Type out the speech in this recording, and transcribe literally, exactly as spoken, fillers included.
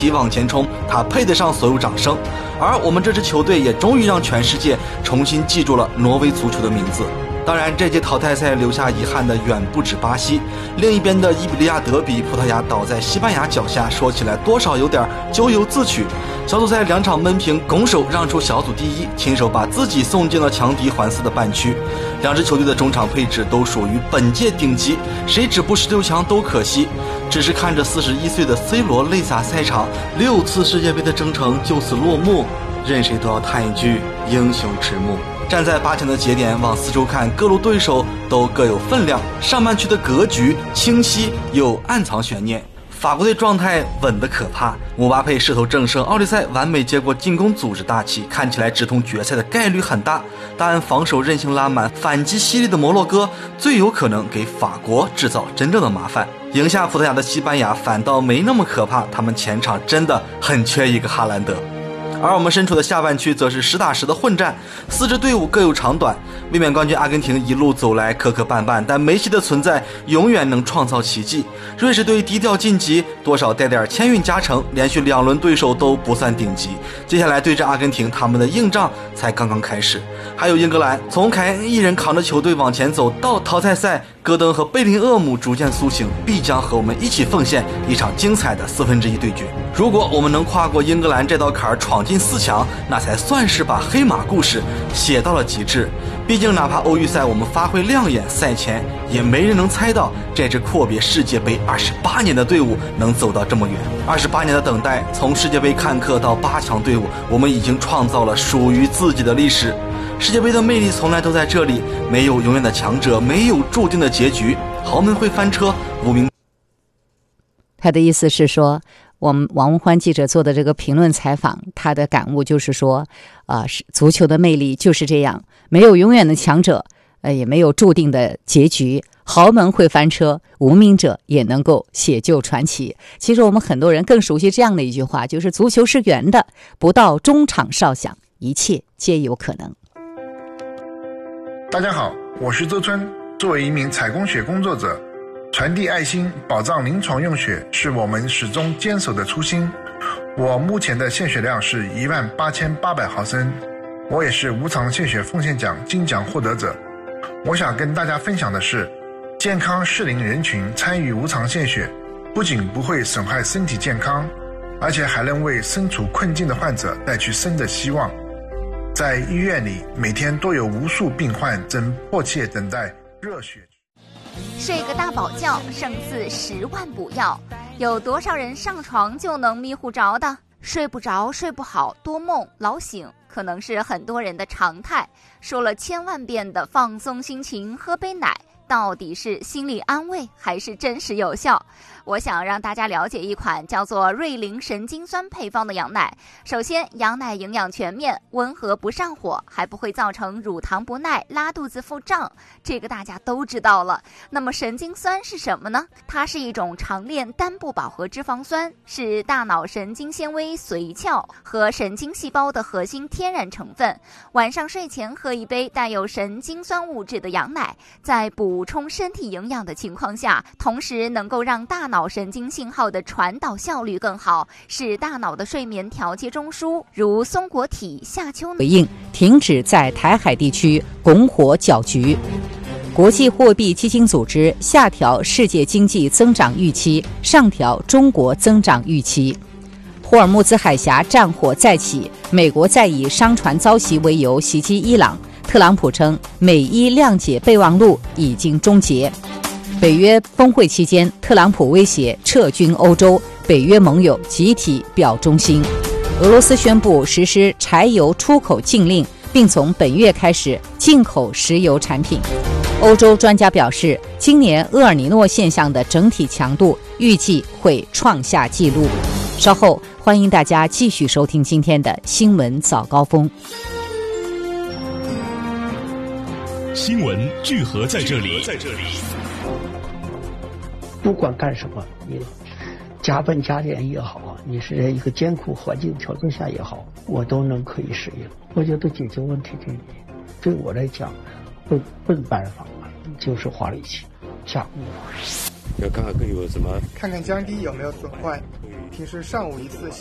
往前冲，他配得上所有掌声。而我们这支球队也终于让全世界重新记住了挪威足球的名字。当然，这届淘汰赛留下遗憾的远不止巴西。另一边的伊比利亚德比，葡萄牙倒在西班牙脚下，说起来多少有点咎由自取。小组赛两场闷平，拱手让出小组第一，亲手把自己送进了强敌环伺的半区。两支球队的中场配置都属于本届顶级，谁止步十六强都可惜。只是看着四十一岁的 C 罗泪洒赛场，六次世界杯的征程就此落幕，任谁都要叹一句英雄迟暮。站在八强的节点往四周看，各路对手都各有分量，上半区的格局清晰又暗藏悬念。法国队状态稳得可怕，姆巴佩势头正盛，奥利赛完美接过进攻组织大旗，看起来直通决赛的概率很大。但防守韧性拉满，反击犀利的摩洛哥最有可能给法国制造真正的麻烦。赢下葡萄牙的西班牙反倒没那么可怕，他们前场真的很缺一个哈兰德。而我们身处的下半区则是实打实的混战，四支队伍各有长短。卫冕冠军阿根廷一路走来磕磕绊绊，但梅西的存在永远能创造奇迹。瑞士队低调晋级，多少带点签运加成，连续两轮对手都不算顶级。接下来对阵阿根廷，他们的硬仗才刚刚开始。还有英格兰，从凯恩一人扛着球队往前走到淘汰赛，戈登和贝林厄姆逐渐苏醒，必将和我们一起奉献一场精彩的四分之一对决。如果我们能跨过英格兰这道坎儿，闯进四强，那才算是把黑马故事写到了极致。毕竟哪怕欧预赛我们发挥亮眼，赛前也没人能猜到这支阔别世界杯二十八年的队伍能走到这么远。二十八年的等待，从世界杯看客到八强队伍，我们已经创造了属于自己的历史。世界杯的魅力从来都在这里，没有永远的强者，没有注定的结局，豪门会翻车，无名。 他的意思是说，我们王文欢记者做的这个评论采访，他的感悟就是说，啊、呃，足球的魅力就是这样，没有永远的强者，呃，也没有注定的结局，豪门会翻车，无名者也能够写就传奇。其实我们很多人更熟悉这样的一句话，就是足球是圆的，不到中场哨响，一切皆有可能。 大家好，我是周春。作为一名采供血工作者，传递爱心，保障临床用血是我们始终坚守的初心。我目前的献血量是一万八千八百毫升，我也是无偿献血奉献奖金奖获得者。我想跟大家分享的是，健康适龄人群参与无偿献血，不仅不会损害身体健康，而且还能为身处困境的患者带去生的希望。在医院里，每天都有无数病患正迫切等待热血。 睡个大饱觉胜似十万补药，有多少人上床就能迷糊着的？睡不着、睡不好、多梦、老醒，可能是很多人的常态。说了千万遍的放松心情，喝杯奶，到底是心理安慰还是真实有效？我想让大家了解一款叫做瑞灵神经酸配方的羊奶。首先，羊奶营养全面，温和不上火，还不会造成乳糖不耐、拉肚子、腹胀，这个大家都知道了。那么神经酸是什么呢？它是一种长链单不饱和脂肪酸，是大脑神经纤维髓鞘和神经细胞的核心天然成分。晚上睡前喝一杯带有神经酸物质的羊奶，在补充身体营养的情况下，同时能够让大脑神经信号的传导效率更好，使大脑的睡眠调节中枢如松果体、下丘回应停止在台海地区拱火搅局。国际货币基金组织下调世界经济增长预期，上调中国增长预期。霍尔木兹海峡战火再起，美国再以商船遭袭为由袭击伊朗。特朗普称美伊谅解备忘录已经终结。北约峰会期间，特朗普威胁撤军欧洲，北约盟友集体表忠心。俄罗斯宣布实施柴油出口禁令，并从本月开始进口石油产品。欧洲专家表示，今年厄尔尼诺现象的整体强度预计会创下纪录。稍后欢迎大家继续收听今天的新闻早高峰。 新闻聚合在这里，在这里。 不管干什么，你加班加点也好，你是在一个艰苦环境条件下也好，我都能可以适应。我觉得解决问题对你，对我来讲，笨笨办法就是花力气，下功夫。 要看看更有什么， 看看降低有没有损坏。 平时上午一次。